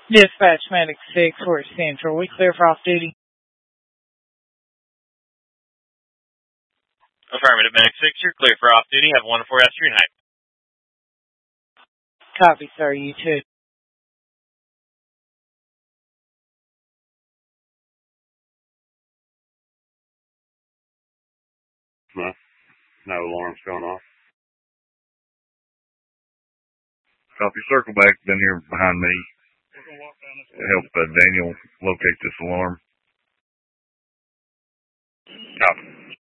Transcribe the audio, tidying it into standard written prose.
Dispatch Medic 6, Fort Central. We clear for off-duty. Affirmative, Medic 6, you're clear for off-duty. Have a wonderful rest of your night. Copy, sir. You too. No alarms going off. Copy, circle back. Been here behind me. Help Daniel locate this alarm. Copy.